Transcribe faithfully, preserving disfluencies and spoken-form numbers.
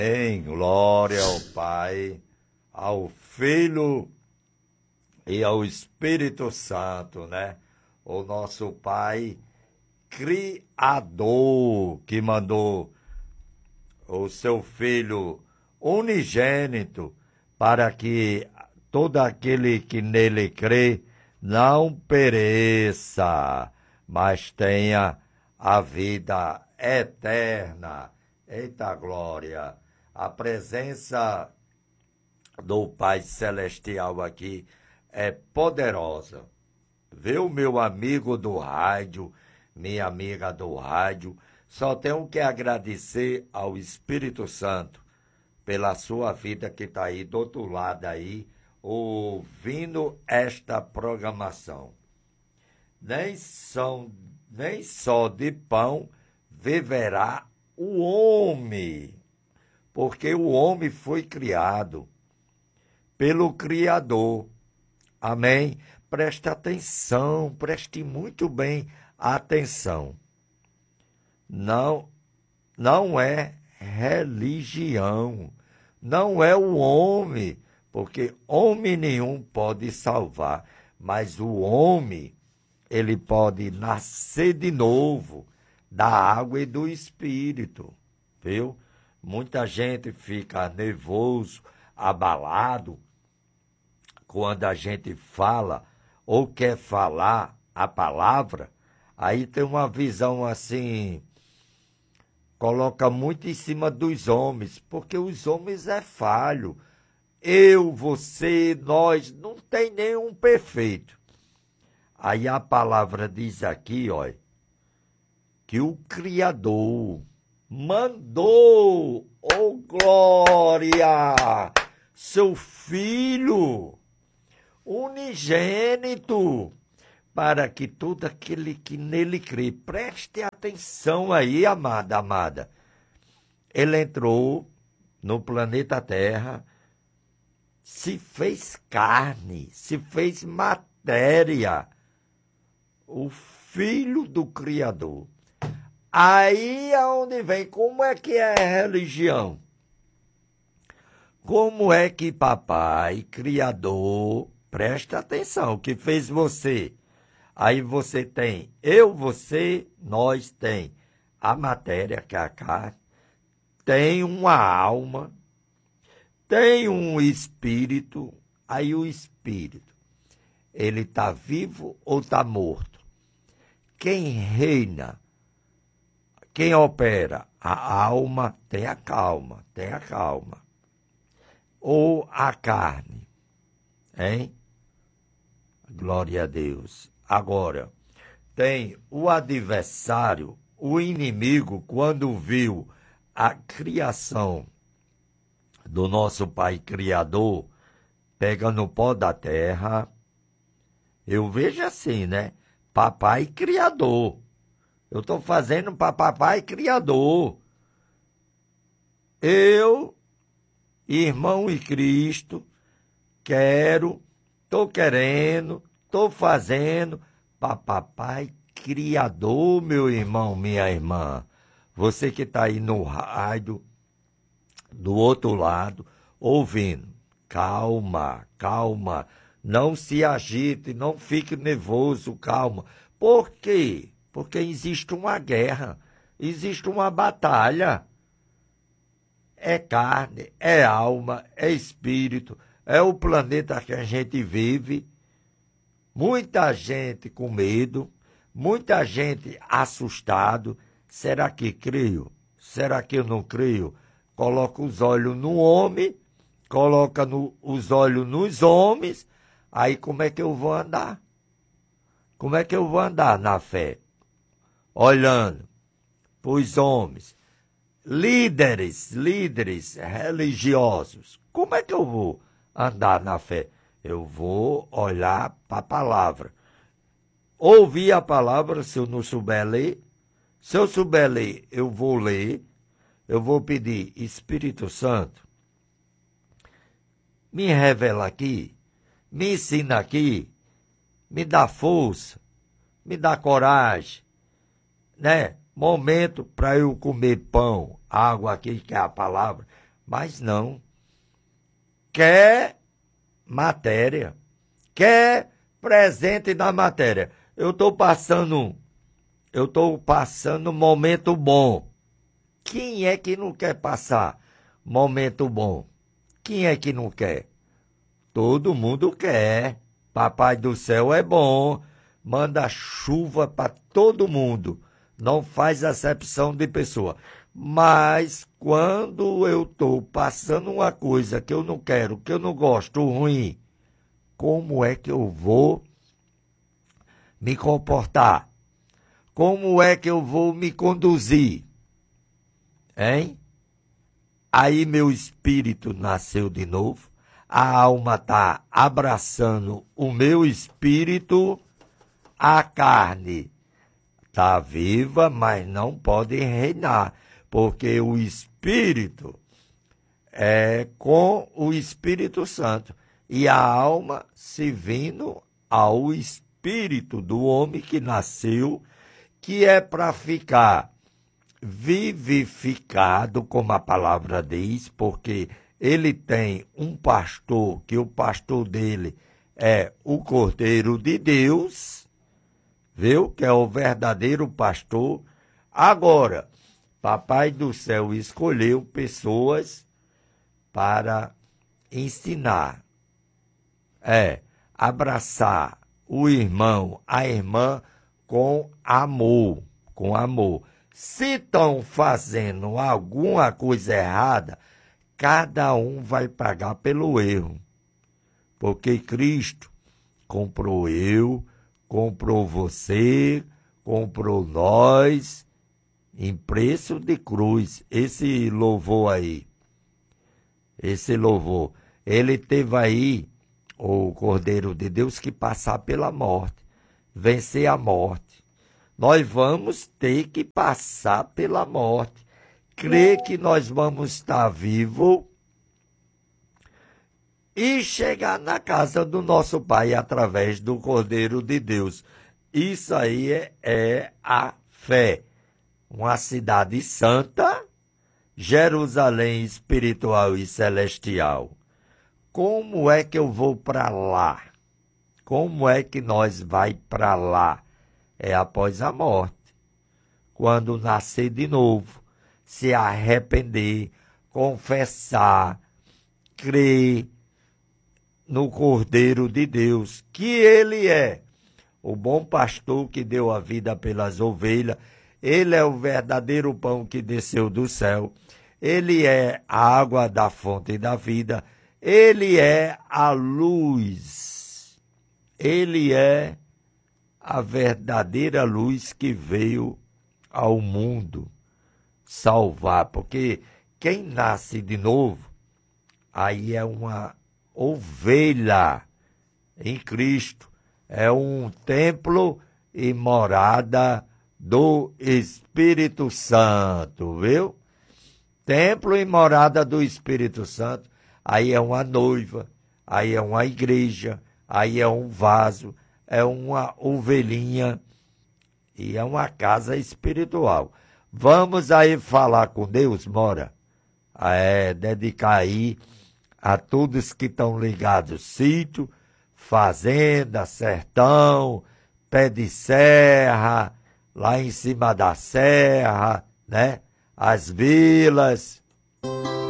Em glória ao Pai, ao Filho e ao Espírito Santo, né? O nosso Pai Criador, que mandou o seu Filho unigênito para que todo aquele que nele crê não pereça, mas tenha a vida eterna. Eita glória! A presença do Pai Celestial aqui é poderosa. Viu, meu amigo do rádio, minha amiga do rádio, só tenho que agradecer ao Espírito Santo pela sua vida que está aí do outro lado aí, ouvindo esta programação. Nem, são, nem só de pão viverá o homem, porque o homem foi criado pelo Criador. Amém? Preste atenção, preste muito bem atenção. Não, não é religião, não é o homem, porque homem nenhum pode salvar, mas o homem, ele pode nascer de novo da água e do Espírito, viu? Muita gente fica nervoso, abalado, quando a gente fala ou quer falar a palavra, aí tem uma visão assim, coloca muito em cima dos homens, porque os homens é falho. Eu, você, nós, não tem nenhum perfeito. Aí a palavra diz aqui, ó, que o Criador mandou, oh glória, seu Filho unigênito, para que todo aquele que nele crê, preste atenção aí, amada, amada. Ele entrou no planeta Terra, se fez carne, se fez matéria, o Filho do Criador. Aí é onde vem, como é que é a religião? Como é que papai, Criador, presta atenção, que fez você? Aí você tem eu, você, nós tem a matéria, que é a carne, tem uma alma, tem um espírito, aí o espírito, ele está vivo ou está morto? Quem reina, quem opera? A alma tem a calma, tem a calma. Ou a carne, hein? Glória a Deus. Agora, tem o adversário, o inimigo, quando viu a criação do nosso Pai Criador, pega no pó da terra, eu vejo assim, né? Papai Criador. Eu estou fazendo para papai Criador. Eu, irmão e Cristo, quero, estou querendo, estou fazendo para papai Criador, meu irmão, minha irmã. Você que está aí no rádio, do outro lado, ouvindo. Calma, calma. Não se agite, não fique nervoso, calma. Por quê? Porque existe uma guerra, existe uma batalha. É carne, é alma, é espírito, é o planeta que a gente vive. Muita gente com medo, muita gente assustado. Será que creio? Será que eu não creio? Coloca os olhos no homem, coloca no, os olhos nos homens, aí como é que eu vou andar? Como é que eu vou andar na fé? Olhando para os homens, líderes, líderes religiosos. Como é que eu vou andar na fé? Eu vou olhar para a palavra. Ouvir a palavra, se eu não souber ler. Se eu souber ler, eu vou ler. Eu vou pedir, Espírito Santo, me revela aqui, me ensina aqui, me dá força, me dá coragem, né? Momento para eu comer pão, água aqui, que é a palavra, Mas não. Quer matéria. Quer presente na matéria. Eu estou passando, eu estou passando um momento bom. Quem é que não quer passar momento bom? Quem é que não quer? Todo mundo quer. Papai do céu é bom. Manda chuva para todo mundo. Não faz acepção de pessoa. Mas quando eu estou passando uma coisa que eu não quero, que eu não gosto, ruim, como é que eu vou me comportar? Como é que eu vou me conduzir? Hein? Aí meu espírito nasceu de novo. A alma está abraçando o meu espírito. A carne está viva, mas não pode reinar. Porque o Espírito é com o Espírito Santo. E a alma se vindo ao Espírito do homem que nasceu, que é para ficar vivificado, como a palavra diz, porque ele tem um pastor, que o pastor dele é o Cordeiro de Deus, viu? Que é o verdadeiro pastor. Agora, Papai do céu escolheu pessoas para ensinar, é, abraçar o irmão, a irmã com amor, com amor. Se estão fazendo alguma coisa errada, cada um vai pagar pelo erro, porque Cristo comprou eu, comprou você, comprou nós, em preço de cruz. Esse louvor aí, esse louvor, ele teve aí, o Cordeiro de Deus, que passar pela morte, vencer a morte. Nós vamos ter que passar pela morte, crer que nós vamos estar vivos e chegar na casa do nosso Pai através do Cordeiro de Deus. Isso aí é, é a fé. Uma cidade santa, Jerusalém espiritual e celestial. Como é que eu vou para lá? Como é que nós vai para lá? É após a morte. Quando nascer de novo, se arrepender, confessar, crer no Cordeiro de Deus, que ele é o bom pastor que deu a vida pelas ovelhas. Ele é o verdadeiro pão que desceu do céu. Ele é a água da fonte da vida. Ele é a luz. Ele é a verdadeira luz que veio ao mundo salvar. Porque quem nasce de novo, aí é uma ovelha em Cristo. É um templo e morada do Espírito Santo, viu? Templo e morada do Espírito Santo, aí é uma noiva, aí é uma igreja, aí é um vaso, é uma ovelhinha e é uma casa espiritual. Vamos aí falar com Deus, mora? É, dedicar aí a todos que estão ligados, sítio, fazenda, sertão, pé de serra, lá em cima da serra, né? As vilas.